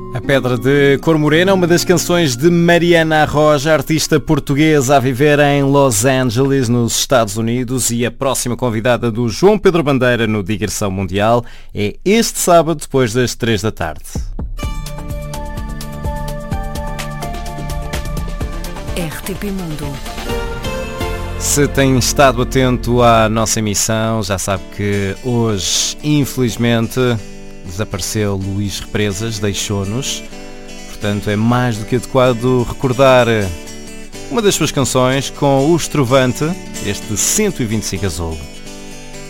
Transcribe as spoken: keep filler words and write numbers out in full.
A Pedra de Cor Morena, uma das canções de Mariana Arroja, artista portuguesa a viver em Los Angeles, nos Estados Unidos, e a próxima convidada do João Pedro Bandeira no Digressão Mundial é este sábado, depois das três da tarde. R T P Mundo. Se tem estado atento à nossa emissão, já sabe que hoje, infelizmente, desapareceu Luís Represas, deixou-nos. Portanto, é mais do que adequado recordar uma das suas canções com o Estrovante, este cento e vinte e cinco Azul.